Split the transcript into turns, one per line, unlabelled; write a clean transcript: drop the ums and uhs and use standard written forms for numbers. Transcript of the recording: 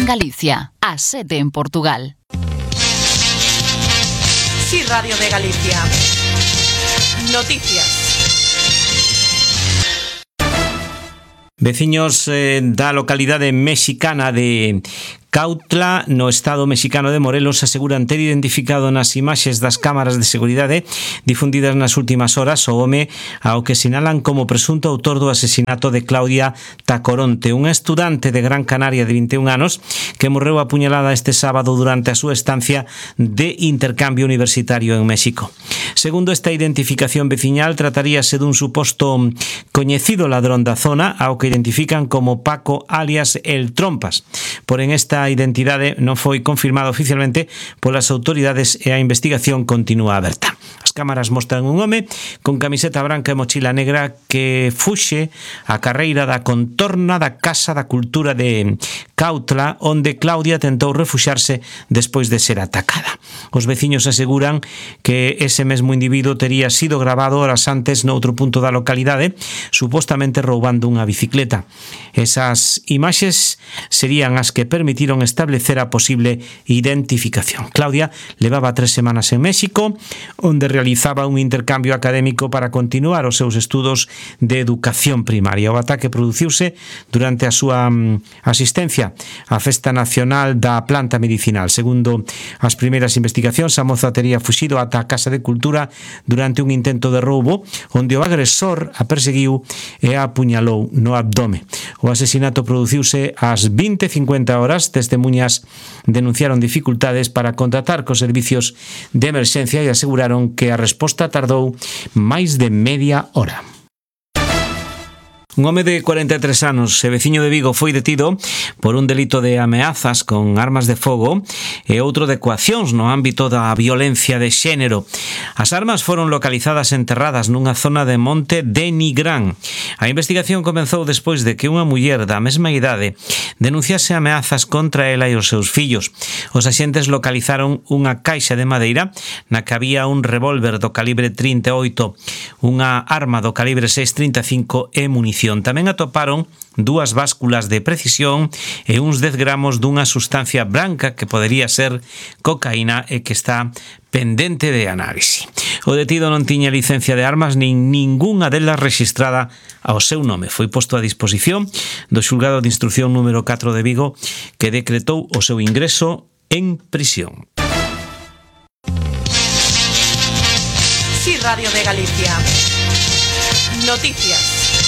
en Galicia, a 7 en Portugal.
Sí, Radio de Galicia. Noticias.
Veciños da localidade mexicana de Cautla, no estado mexicano de Morelos, aseguran ter identificado nas imaxes das cámaras de seguridade difundidas nas últimas horas o home ao que sinalan como presunto autor do asesinato de Claudia Tacoronte, unha estudante de Gran Canaria de 21 anos que morreu apuñalada este sábado durante a súa estancia de intercambio universitario en México. Segundo esta identificación veciñal, trataríase dun suposto coñecido ladrón da zona ao que identifican como Paco alias El Trompas. Porén, esta identidade non foi confirmada oficialmente polas autoridades e a investigación continúa aberta. As cámaras mostran un home con camiseta branca e mochila negra que fuxe a carreira da contorna da Casa da Cultura de Cautla, onde Claudia tentou refuxarse despois de ser atacada. Os veciños aseguran que ese mesmo individuo tería sido grabado horas antes noutro punto da localidade, supostamente roubando unha bicicleta. Esas imaxes serían as que permitiron establecer a posible identificación. Claudia levaba 3 semanas en México, onde realizaba un intercambio académico para continuar os seus estudos de educación primaria. O ataque produciuse durante a súa asistencia á Festa Nacional da Planta Medicinal. Segundo as primeiras investigacións, a moza tería fuxido ata a Casa de Cultura durante un intento de roubo, onde o agresor a perseguiu e a apuñalou no abdome. O asesinato produciuse ás 20:50 horas. Testemuñas denunciaron dificultades para contratar cos servicios de emerxencia e aseguraron que a resposta tardou máis de media hora. Un home de 43 anos e veciño de Vigo foi detido por un delito de ameazas con armas de fogo e outro de coaccións no ámbito da violencia de xénero. As armas foron localizadas enterradas nunha zona de Monte de Nigrán. A investigación comezou despois de que unha muller da mesma idade denunciase ameazas contra ela e os seus fillos. Os axentes localizaron unha caixa de madeira na que había un revólver do calibre 38, unha arma do calibre 6,35 e munición. Tamén atoparon 2 básculas de precisión e uns 10 gramos dunha sustancia branca que podería ser cocaína e que está pendente de análise. O detido non tiña licencia de armas nin ningunha delas rexistrada ao seu nome. Foi posto a disposición do xulgado de instrucción número 4 de Vigo, que decretou o seu ingreso en prisión.
Sí, Radio de Galicia. Noticias.